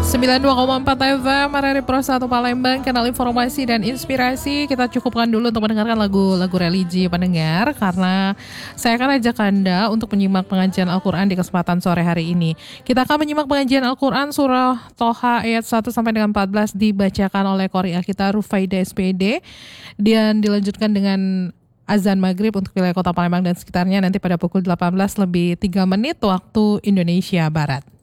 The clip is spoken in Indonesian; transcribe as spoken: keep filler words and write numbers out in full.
sembilan puluh dua koma empat F M R R I Pro satu Palembang, kanal informasi dan inspirasi. Kita cukupkan dulu untuk mendengarkan lagu-lagu religi pendengar, karena saya akan ajak Anda untuk menyimak pengajian Al-Quran di kesempatan sore hari ini. Kita akan menyimak pengajian Al-Quran surah Toha ayat satu sampai dengan empat belas dibacakan oleh Qori'ah kita Rufaida S P D, dan dilanjutkan dengan azan maghrib untuk wilayah kota Palembang dan sekitarnya nanti pada pukul delapan belas lebih tiga menit waktu Indonesia Barat.